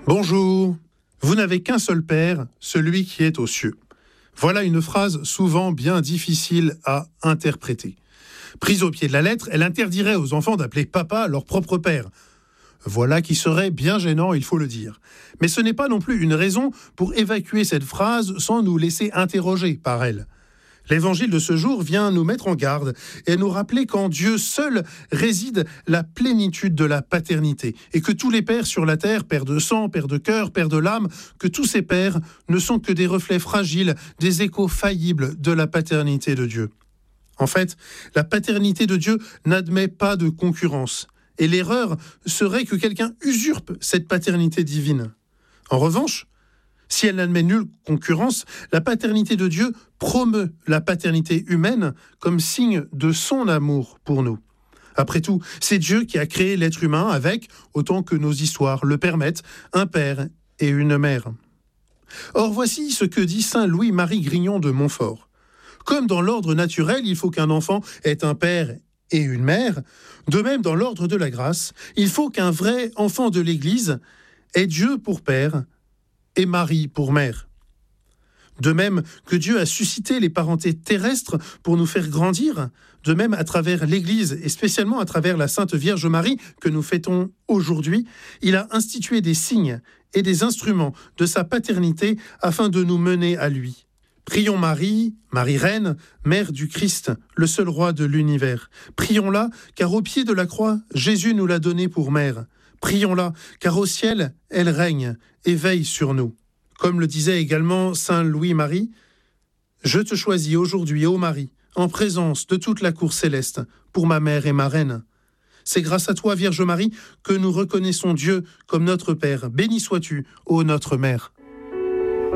Bonjour, vous n'avez qu'un seul Père, celui qui est aux cieux. Voilà une phrase souvent bien difficile à interpréter. Prise au pied de la lettre, elle interdirait aux enfants d'appeler papa leur propre père. Voilà qui serait bien gênant, il faut le dire. Mais ce n'est pas non plus une raison pour évacuer cette phrase sans nous laisser interroger par elle. L'évangile de ce jour vient nous mettre en garde et nous rappeler qu'en Dieu seul réside la plénitude de la paternité et que tous les pères sur la terre, pères de sang, pères de cœur, pères de l'âme, que tous ces pères ne sont que des reflets fragiles, des échos faillibles de la paternité de Dieu. En fait, la paternité de Dieu n'admet pas de concurrence et l'erreur serait que quelqu'un usurpe cette paternité divine. En revanche, si elle n'admet nulle concurrence, la paternité de Dieu promeut la paternité humaine comme signe de son amour pour nous. Après tout, c'est Dieu qui a créé l'être humain avec, autant que nos histoires le permettent, un père et une mère. Or, voici ce que dit saint Louis-Marie Grignon de Montfort. Comme dans l'ordre naturel, il faut qu'un enfant ait un père et une mère, de même dans l'ordre de la grâce, il faut qu'un vrai enfant de l'Église ait Dieu pour père et Marie pour mère. De même que Dieu a suscité les parentés terrestres pour nous faire grandir, de même à travers l'Église et spécialement à travers la Sainte Vierge Marie que nous fêtons aujourd'hui, il a institué des signes et des instruments de sa paternité afin de nous mener à lui. Prions Marie, Marie Reine, Mère du Christ, le seul roi de l'univers. Prions-la, car au pied de la croix, Jésus nous l'a donnée pour mère. Prions-la, car au ciel, elle règne et veille sur nous. Comme le disait également saint Louis-Marie, « Je te choisis aujourd'hui, ô Marie, en présence de toute la cour céleste, pour ma mère et ma reine. C'est grâce à toi, Vierge Marie, que nous reconnaissons Dieu comme notre Père. Béni sois-tu, ô notre Mère. »